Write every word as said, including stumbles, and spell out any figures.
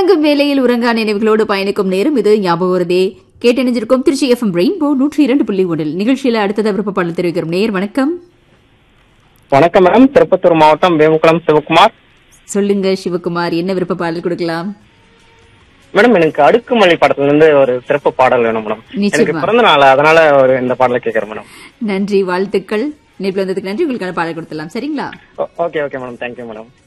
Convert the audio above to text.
உறங்கும் வேளையில் உறங்கா நினைவுகளோடு பயணிக்கும் நேரம் இது ஞாபகம் கேட்டணிஞ்சிருக்கும் திருச்சி எஃப்எம் ரெயின்போ நூற்றி இரண்டு புள்ளி ஒன்றில் நிகழ்ச்சியில அடுத்தது விருப்ப பாடல் தெரிவிக்கிறோம். நேர் வணக்கம். வணக்கம் மேடம், திருப்பத்தூர் மாவட்டம் வேமுக்குளம் சிவகுமார். சொல்லுங்க சிவகுமார், என்ன விருப்ப பாடல் கொடுக்கலாம்? மேடம், எனக்கு அடுக்குமலை படத்துல இருந்து ஒரு சிறப்பு பாடல் வேணும் மேடம். எனக்கு பிறந்த நாள், அதனால ஒரு இந்த பாடலை கேட்கறேன் மேடம். நன்றி, வாழ்த்துக்கள். நேர்ல வந்ததுக்கு நன்றி. உங்களுக்கான பாடல் கொடுத்துடலாம், சரிங்களா? Okay okay madam, thank you madam.